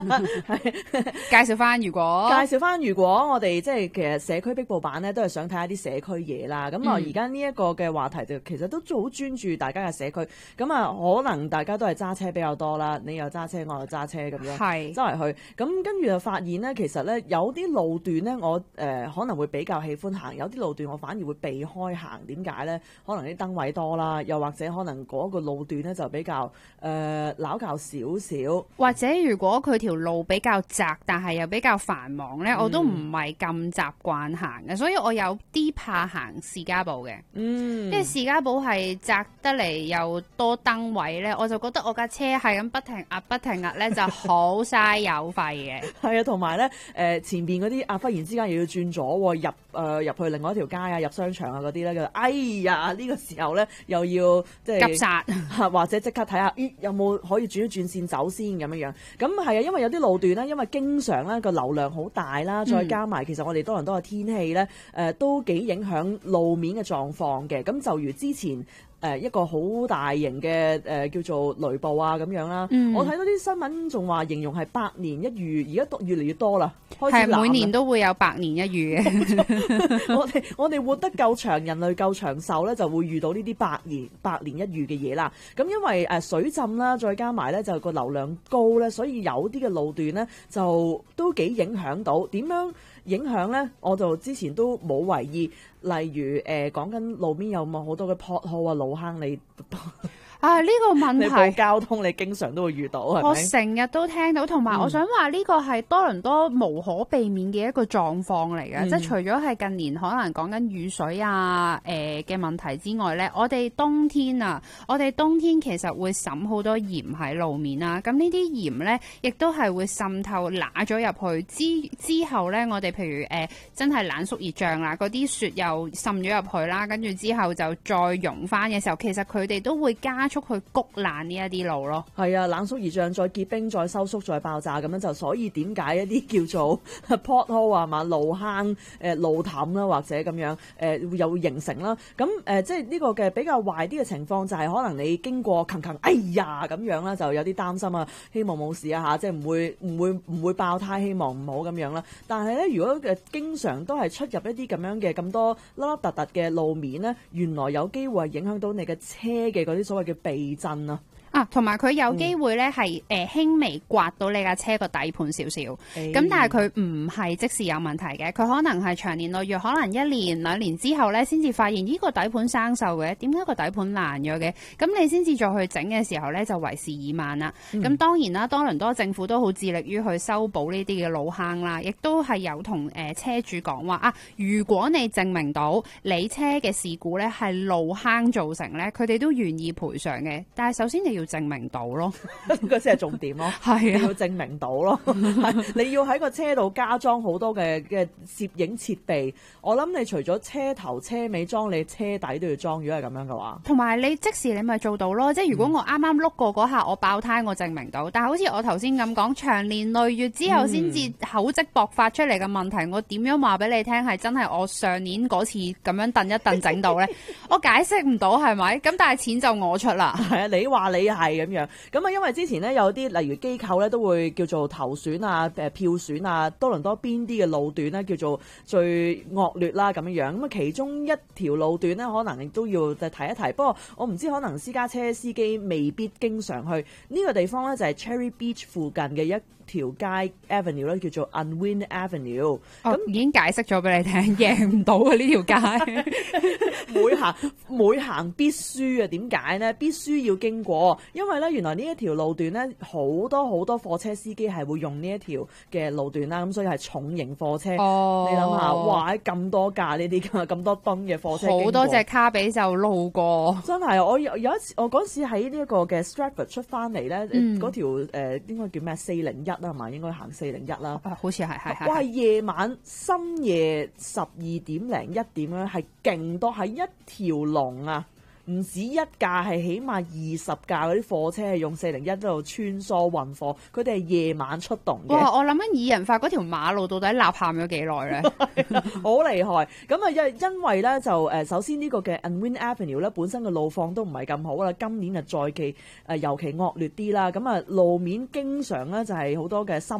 介紹翻，如果我哋即係其實社區壁報版咧，都係想睇下啲社區嘢啦。咁而家呢一個嘅話題就其實都好專注大家嘅社區。咁可能大家都係揸車比較多啦，你又揸車，我又揸車咁樣，周圍去。咁跟住就發現咧，其實咧有啲路段咧，我可能會比較喜歡行，有啲路段我反而會避開行。點解咧？可能啲燈位多啦，又或者可能嗰個路段咧就比較鬧交少少， 或者如果佢條路比較窄，但係又比較繁忙咧，我都唔係咁習慣行嘅，所以我有啲怕行士嘉堡嘅。因為士嘉堡係窄得嚟又多燈位咧，我就覺得我架車係咁不停壓咧，就好嘥油費嘅。 係啊，同埋咧前邊嗰啲忽然之間又要轉左入去另外一條街啊，入商場啊嗰啲咧，哎呀呢個時候咧又要即係急剎， 或者即刻睇下有冇可以轉一轉線走先咁樣樣。咁係啊，因為有啲路段咧，因為經常咧個流量好大啦，再加埋其實我哋多倫多嘅天氣咧都幾影響路面嘅狀況嘅。咁就如之前一個好大型嘅叫做雷暴啊咁樣啦。我睇到啲新聞仲話形容係百年一遇，而家越嚟越多啦，開始係每年都會有百年一遇嘅。 我哋活得夠長，人類夠長壽咧，就會遇到呢啲百年一遇嘅嘢啦。咁因為水浸啦，再加埋咧就個流量高咧，所以有啲嘅路段咧就都幾影響到。點樣影響咧？我就之前都冇為意。例如講緊路面有冇好多嘅 pothole 啊、路坑你呢個問題， 你部交通你經常都會遇到，係咪？ 我成日都聽到，同埋我想話呢個係多倫多無可避免嘅一個狀況嚟嘅，即係除咗係近年可能講緊雨水嘅問題之外咧，我哋冬天其實會滲好多鹽喺路面啦，咁呢啲鹽咧亦都係會滲透揦咗入去，之後咧我哋譬如真係冷縮熱脹啦，嗰啲雪又滲咗入去啦，跟住之後就再溶翻嘅時候，其實佢哋都會加速去谷爛呢一啲路咯。係啊，冷縮熱脹再結冰再收縮再爆炸咁樣，就所以點解一啲叫做 pothole 啊嘛，路坑路氹啦，或者咁樣又會形成啦。咁即係呢個嘅比較壞啲嘅情況就係可能你經過哎呀咁樣啦，就有啲擔心啊，希望冇事啊嚇，即係唔會爆胎，希望唔好咁樣啦。但係咧，如果經常都係出入一啲咁樣嘅咁多凹凹凸凸嘅路面咧，原來有機會係影響到你嘅車嘅嗰啲所謂嘅避震啊。 同埋佢有機會咧係輕微刮到你架車個底盤少少，咁但係佢唔係即時有問題嘅，佢可能係長年累月，可能1年2年之後咧先至發現呢個底盤生鏽嘅，點解個底盤爛咗嘅？咁你先至再去整嘅時候咧就為時已晚啦。咁當然啦，多倫多政府都好致力於去修補呢啲嘅路坑啦，亦都係有同車主講話如果你證明到你車嘅事故咧係路坑造成咧，佢哋都願意賠償嘅。但係首先你要證明到咯， 呢個先係重點咯。係啊，你要證明到咯，你要喺個車度加裝好多嘅攝影設備。我諗你除咗車頭車尾裝，你車底都要裝。如果係咁樣嘅話， 同埋你即時你咪做到咯。即係如果我啱啱碌過嗰下我爆胎，我證明到。但係好似我頭先咁講，長年累月之後先至口積薄發出嚟嘅問題，我點樣話俾你聽係真係我上年嗰次咁樣蹬一蹬整到咧？我解釋唔到係咪？咁但係錢就我出啦。 係啊，你話你係咁樣。咁因為之前咧有啲例如機構咧都會叫做投選啊、票選啊，多倫多邊啲嘅路段咧叫做最惡劣啦咁樣。咁其中一條路段咧，可能亦都要提一提。不過我唔知可能私家車司機未必經常去呢個地方咧，就係 Cherry Beach 附近嘅一條街 Avenue 咧，叫做 Unwin Avenue。 咁已經解釋咗俾你聽，贏唔到啊呢條街。 每行必須啊！點解呢？必須要經過，因為咧原來呢一條路段咧好多貨車司機係會用呢一條嘅路段啦，咁所以係重型貨車。你諗下，哇！咁多架呢啲咁多噸嘅貨車， 好多隻卡比就路過。真係，我有一次，我嗰時喺呢一個嘅 Stratford 出翻嚟咧，嗰條應該叫咩401啦，係嘛？應該行401啦。 好似係。 哇！夜晚深夜12點零1點咧，係勁多，係一條龍啊！ 唔止一架，係起碼20架嗰啲貨車係用401喺度穿梭運貨，佢哋係夜晚出動嘅。 哇！我諗緊擬人法嗰條馬路到底吶喊咗幾耐咧？ 好厲害！咁啊，因為咧就首先呢個嘅 Unwin Avenue 咧本身嘅路況都唔係咁好啦，今年啊再尤其惡劣啲啦。咁啊路面經常咧就係好多嘅